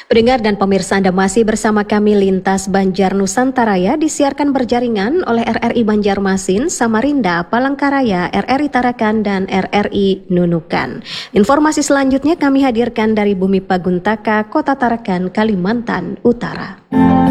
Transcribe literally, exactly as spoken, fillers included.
Pendengar dan pemirsa, Anda masih bersama kami. Lintas Banjar Nusantaraya disiarkan berjaringan oleh R R I Banjarmasin, Samarinda, Palangkaraya, R R I Tarakan, dan R R I Nunukan. Informasi selanjutnya kami hadirkan dari Bumi Paguntaka, Kota Tarakan, Kalimantan Utara.